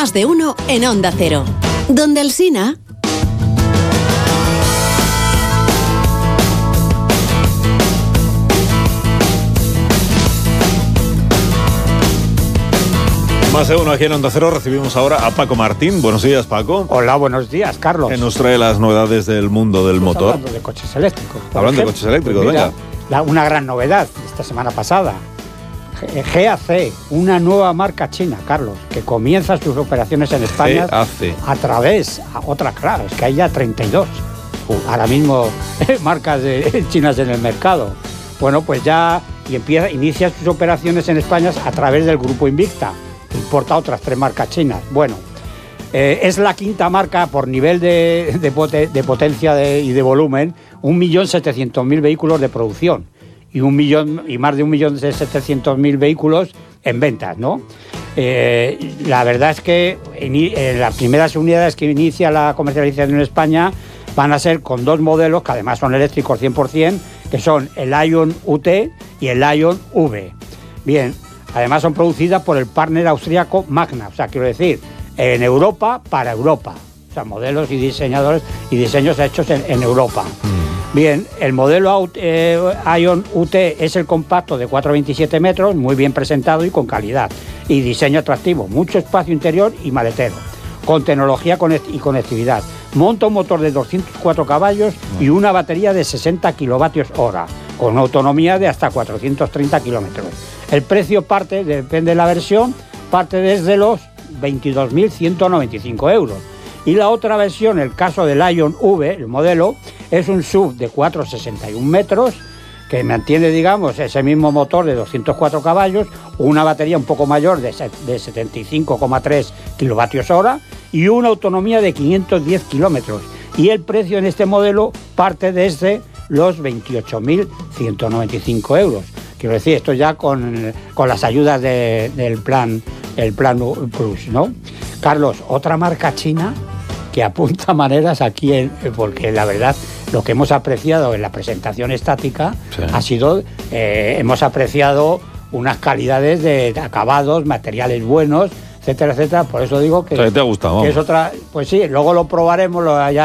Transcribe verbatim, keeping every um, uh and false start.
Más de uno en Onda Cero. Donde Alsina. Más de uno aquí en Onda Cero. Recibimos ahora a Paco Martín. Buenos días, Paco. Hola, buenos días, Carlos. Que nos trae las novedades del mundo del Pues motor. Hablando de coches eléctricos. Hablando de coches eléctricos, pues mira, venga. La, una gran novedad esta semana pasada. G A C, una nueva marca china, Carlos, que comienza sus operaciones en España G A C. a través, a otra, claro, es que hay ya treinta y dos. Uh, ahora mismo marcas de, chinas en el mercado. Bueno, pues ya y empieza, inicia sus operaciones en España a través del grupo Invicta. Importa otras tres marcas chinas. Bueno, eh, es la quinta marca por nivel de, de, poten, de potencia de, y de volumen, un millón setecientos mil vehículos de producción y un millón y más de un millón setecientos mil vehículos en ventas, ¿no? Eh, la verdad es que en, en las primeras unidades que inicia la comercialización en España van a ser con dos modelos que además son eléctricos cien por ciento, que son el Ion U T y el Ion V. Bien. Además son producidas por el partner austríaco Magna, o sea, quiero decir, en Europa para Europa. O sea, modelos y diseñadores y diseños hechos en, en Europa. Mm. Bien, el modelo eh, Ion U T es el compacto de cuatro coma veintisiete metros, muy bien presentado y con calidad. Y diseño atractivo, mucho espacio interior y maletero, con tecnología y conectividad. Monta un motor de doscientos cuatro caballos mm. y una batería de sesenta kilovatios hora, con una autonomía de hasta cuatrocientos treinta kilómetros. El precio parte, depende de la versión, parte desde los veintidós mil ciento noventa y cinco euros. Y la otra versión, el caso del Ion V, el modelo, es un S U V de cuatrocientos sesenta y un metros, que mantiene, digamos, ese mismo motor de doscientos cuatro caballos, una batería un poco mayor de, de setenta y cinco coma tres kilovatios hora y una autonomía de quinientos diez kilómetros. Y el precio en este modelo parte desde los veintiocho mil ciento noventa y cinco euros. Quiero decir, esto ya con, con las ayudas de, del plan, el plan Plus, ¿no? Carlos, otra marca china que apunta maneras aquí, en, porque la verdad, lo que hemos apreciado en la presentación estática sí. ha sido, eh, hemos apreciado unas calidades de acabados, materiales buenos, etcétera, etcétera. Por eso digo que, o sea, ¿te ha gustado? Que es otra, pues sí, luego lo probaremos, lo, ya